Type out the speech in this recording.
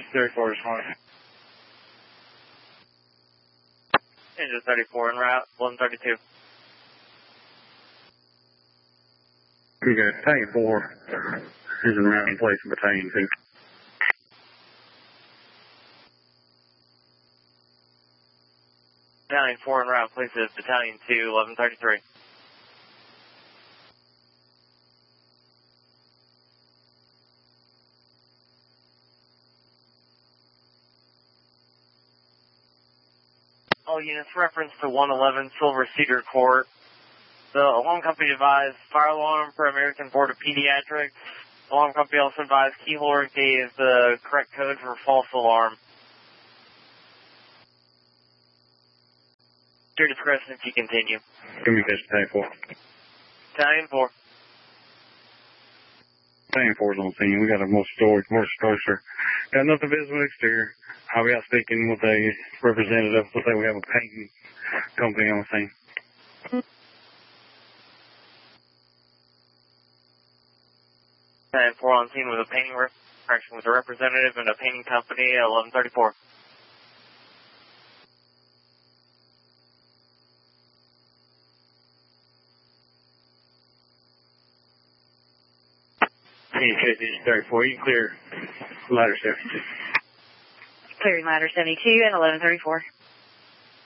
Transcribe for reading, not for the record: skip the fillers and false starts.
34 respond. Engine 34 en route, 1132. We got Battalion 4 is en route in place of Battalion 2. Battalion 4 en route, place of Battalion 2, 1133. All units reference to 111 Silver Cedar Court. The alarm company advised fire alarm for American Board of Pediatrics. Alarm company also advised keyholder gave the correct code for false alarm. Your discretion if you continue. Communication Battalion 4. Battalion 4. Battalion 4 is on scene. We got a more structure. Got nothing visible exterior. I'll be out speaking with a representative. Looks like we have a painting company on the scene. Battalion 4 on scene with a painting correction with a representative and a painting company at 1134. Engine 34, you can clear ladder 72. Clearing ladder 72 and 1134.